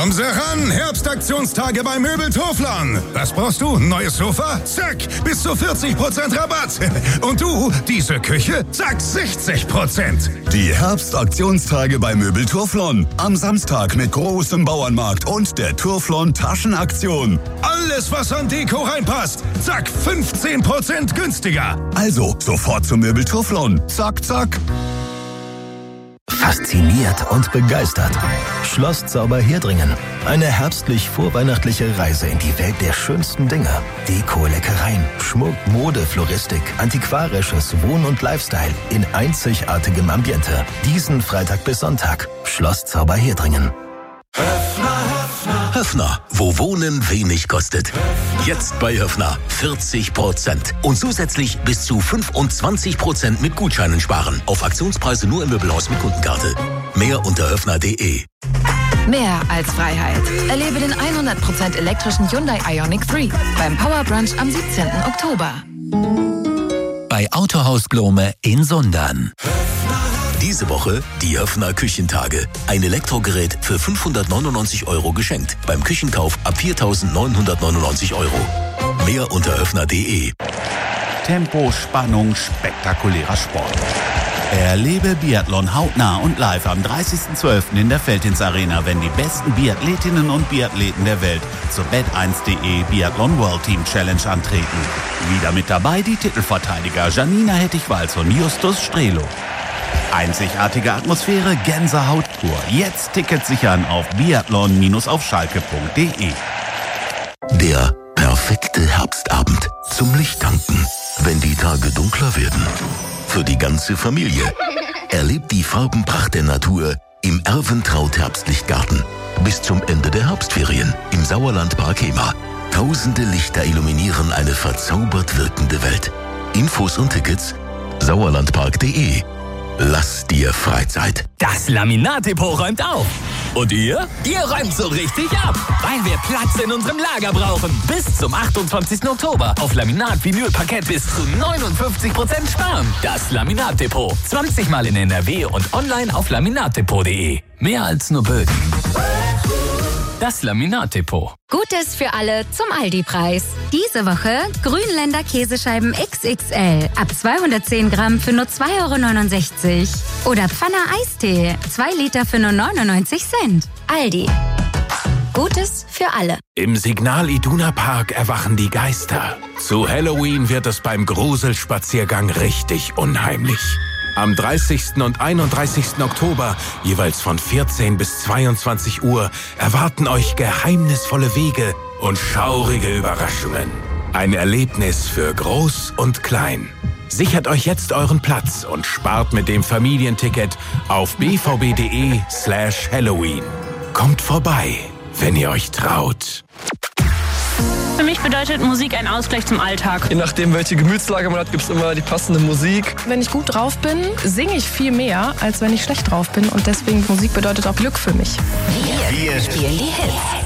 Komm sie ran, Herbstaktionstage bei Möbel Toflon. Was brauchst du? Neues Sofa? Zack, bis zu 40% Rabatt. Und du, diese Küche? Zack, 60%. Die Herbstaktionstage bei Möbel Toflon. Am Samstag mit großem Bauernmarkt und der Toflon Taschenaktion. Alles, was an Deko reinpasst. Zack, 15% günstiger. Also, sofort zum Möbel Toflon. Zack, zack. Fasziniert und begeistert. Schloss Zauberherdringen. Eine herbstlich vorweihnachtliche Reise in die Welt der schönsten Dinge. Deko, Leckereien, Schmuck, Mode, Floristik, Antiquarisches, Wohn- und Lifestyle in einzigartigem Ambiente. Diesen Freitag bis Sonntag. Schloss Zauberherdringen. Höffner, wo Wohnen wenig kostet. Jetzt bei Höffner 40% und zusätzlich bis zu 25% mit Gutscheinen sparen. Auf Aktionspreise nur im Möbelhaus mit Kundenkarte. Mehr unter höffner.de. Mehr als Freiheit. Erlebe den 100% elektrischen Hyundai Ioniq 3 beim Power Brunch am 17. Oktober. Bei Autohaus Glome in Sundern. Diese Woche die Höffner Küchentage. Ein Elektrogerät für 599 € geschenkt. Beim Küchenkauf ab 4.999 €. Mehr unter höffner.de. Tempo, Spannung, spektakulärer Sport. Erlebe Biathlon hautnah und live am 30.12. in der Veltins Arena, wenn die besten Biathletinnen und Biathleten der Welt zur Bet1.de Biathlon World Team Challenge antreten. Wieder mit dabei die Titelverteidiger Janina Hettich-Walz und Justus Strelo. Einzigartige Atmosphäre, Gänsehaut pur. Jetzt Tickets sichern auf biathlon-auf-schalke.de. Der perfekte Herbstabend zum Lichttanken, wenn die Tage dunkler werden. Für die ganze Familie. Erlebt die Farbenpracht der Natur im Erwentraut Herbstlichtgarten. Bis zum Ende der Herbstferien im Sauerlandpark Hema. Tausende Lichter illuminieren eine verzaubert wirkende Welt. Infos und Tickets sauerlandpark.de. Lass dir Freizeit. Das Laminat-Depot räumt auf. Und ihr? Ihr räumt so richtig ab, weil wir Platz in unserem Lager brauchen. Bis zum 28. Oktober auf Laminat, Vinyl, Parkett bis zu 59% sparen. Das Laminat-Depot. 20 Mal in NRW und online auf laminatdepot.de. Mehr als nur Böden. Das Laminat-Depot. Gutes für alle zum Aldi-Preis. Diese Woche Grünländer Käsescheiben XXL ab 210 Gramm für nur 2,69 €. Oder Pfanner Eistee, 2 Liter für nur 99 Cent. Aldi. Gutes für alle. Im Signal Iduna Park erwachen die Geister. Zu Halloween wird es beim Gruselspaziergang richtig unheimlich. Am 30. und 31. Oktober, jeweils von 14 bis 22 Uhr, erwarten euch geheimnisvolle Wege und schaurige Überraschungen. Ein Erlebnis für Groß und Klein. Sichert euch jetzt euren Platz und spart mit dem Familienticket auf bvb.de/Halloween. Kommt vorbei, wenn ihr euch traut. Für mich bedeutet Musik ein Ausgleich zum Alltag. Je nachdem, welche Gemütslage man hat, gibt es immer die passende Musik. Wenn ich gut drauf bin, singe ich viel mehr, als wenn ich schlecht drauf bin. Und deswegen Musik bedeutet auch Glück für mich. Wir spielen die Hits.